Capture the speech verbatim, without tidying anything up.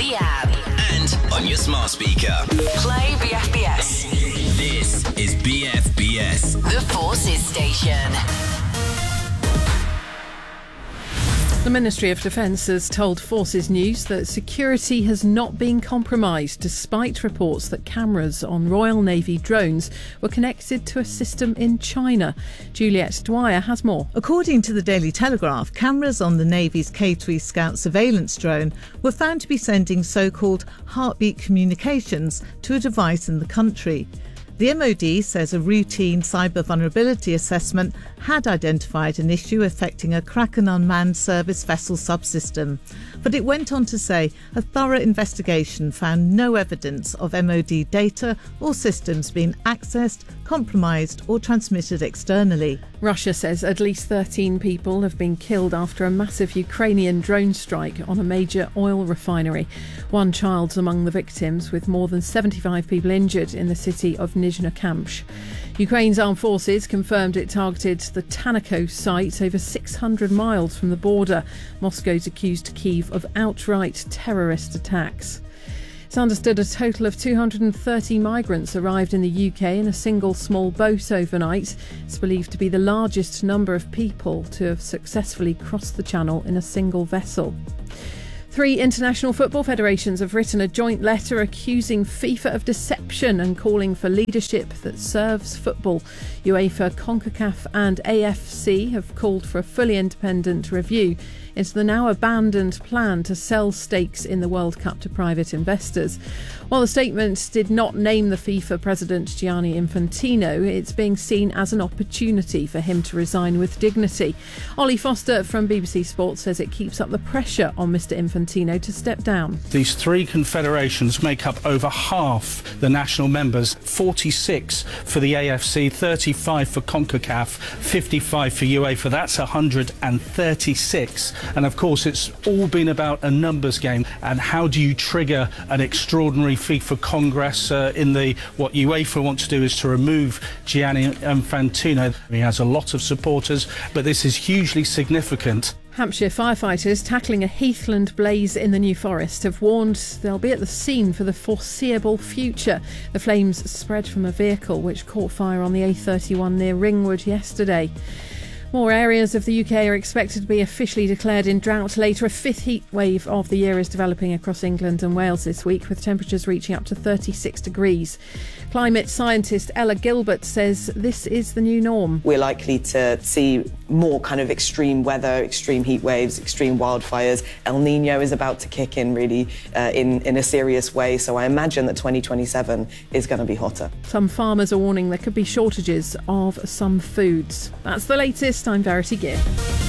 the app and on your smart speaker. Play B F B S. This is B F B S, The Forces Station. The Ministry of Defence has told Forces News that security has not been compromised despite reports that cameras on Royal Navy drones were connected to a system in China. Juliet Dwyer has more. According to the Daily Telegraph, cameras on the Navy's K three Scout surveillance drone were found to be sending so-called heartbeat communications to a device in the country. The M O D says a routine cyber vulnerability assessment had identified an issue affecting a Kraken unmanned service vessel subsystem. But it went on to say a thorough investigation found no evidence of M O D data or systems being accessed, compromised or transmitted externally. Russia says at least thirteen people have been killed after a massive Ukrainian drone strike on a major oil refinery. One child's among the victims, with more than seventy-five people injured in the city of Nizhno-Kamsk. Ukraine's armed forces confirmed it targeted the Tanako site over six hundred miles from the border. Moscow's accused Kyiv of outright terrorist attacks. It's understood a total of two hundred thirty migrants arrived in the U K in a single small boat overnight. It's believed to be the largest number of people to have successfully crossed the channel in a single vessel. Three international football federations have written a joint letter accusing FIFA of deception and calling for leadership that serves football. UEFA, CONCACAF and A F C have called for a fully independent review into the now abandoned plan to sell stakes in the World Cup to private investors. While the statement did not name the FIFA president Gianni Infantino, it's being seen as an opportunity for him to resign with dignity. Ollie Foster from B B C Sports says it keeps up the pressure on Mr Infantino to step down. These three confederations make up over half the national members, forty-six for the A F C, thirty-five for CONCACAF, fifty-five for UEFA. That's one hundred thirty-six. And of course, it's all been about a numbers game. And how do you trigger an extraordinary FIFA Congress uh, in the what UEFA want to do is to remove Gianni Infantino. He has a lot of supporters, but this is hugely significant. Hampshire firefighters tackling a heathland blaze in the New Forest have warned they'll be at the scene for the foreseeable future. The flames spread from a vehicle which caught fire on the A thirty-one near Ringwood yesterday. More areas of the U K are expected to be officially declared in drought later. A fifth heat wave of the year is developing across England and Wales this week, with temperatures reaching up to thirty-six degrees. Climate scientist Ella Gilbert says this is the new norm. We're likely to see more kind of extreme weather, extreme heat waves, extreme wildfires. El Nino is about to kick in really uh, in, in a serious way, so I imagine that twenty twenty-seven is going to be hotter. Some farmers are warning there could be shortages of some foods. That's the latest. I'm Verity Gibb.